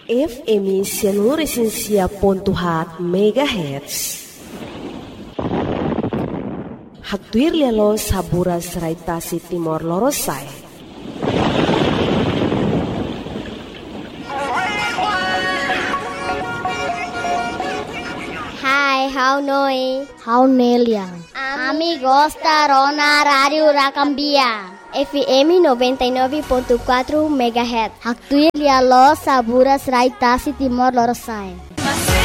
FM 106.4 MHz. Hatuir lelo sabura serai tasi Timor Lorosai. Hai, how noi? How Neliang? Amigos da Rona Radio Rakambia. FM 99.4 MHz. Hatuir lelo sabura serai tasi Timor Lorosai.